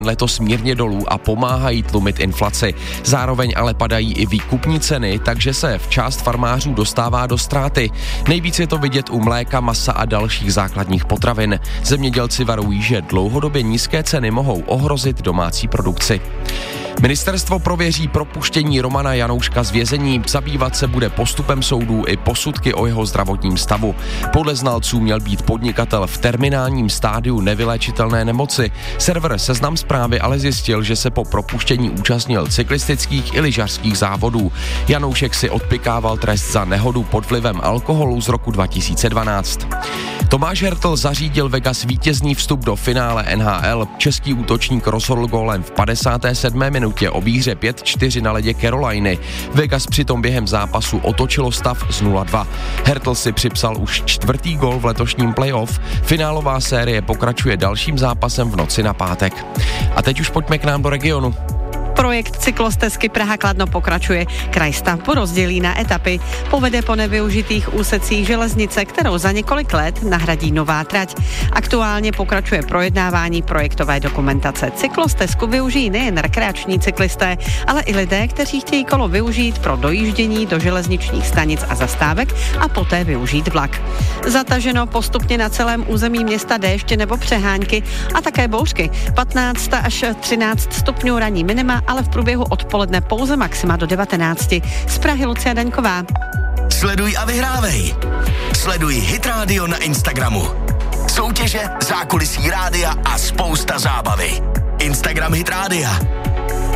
letos mírně dolů a pomáhají tlumit inflaci. Zároveň ale padají i výkupní ceny, takže se část farmářů dostává do ztráty. Nejvíc je to vidět u mléka, masa a dalších základních potravin. Zemědělci varují, že dlouhodobě nízké ceny mohou ohrozit domácí produkci. Ministerstvo prověří propuštění Romana Janouška z vězení, zabývat se bude postupem soudů i posudky o jeho zdravotním stavu. Podle znalců měl být podnikatel v terminálním stádiu nevyléčitelné nemoci. Server Seznam Zprávy ale zjistil, že se po propuštění účastnil cyklistických i lyžařských závodů. Janoušek si odpykával trest za nehodu pod vlivem alkoholu z roku 2012. Tomáš Hertl zařídil Vegas vítězný vstup do finále NHL. Český útočník rozhodl gólem v 57. minutě o výhře 5-4 na ledě Caroliny. Vegas přitom během zápasu otočilo stav z 0-2. Hertl si připsal už 4. gól v letošním playoff. Finálová série pokračuje dalším zápasem v noci na pátek. A teď už pojďme k nám do regionu. Projekt cyklostezky Praha-Kladno pokračuje. Kraj stavbu rozdělí na etapy. Povede po nevyužitých úsecích železnice, kterou za několik let nahradí nová trať. Aktuálně pokračuje projednávání projektové dokumentace. Cyklostezku využijí nejen rekreační cyklisté, ale i lidé, kteří chtějí kolo využít pro dojíždění do železničních stanic a zastávek a poté využít vlak. Zataženo postupně na celém území města déště nebo přehánky a také bouřky. 15 až 13 stupňů ranní minima, ale v průběhu odpoledne pouze maxima do 19. Z Prahy Lucia Daňková. Sleduj a vyhrávej. Sleduj Hit Radio na Instagramu. Soutěže, zákulisí rádia a spousta zábavy. Instagram Hit Rádia.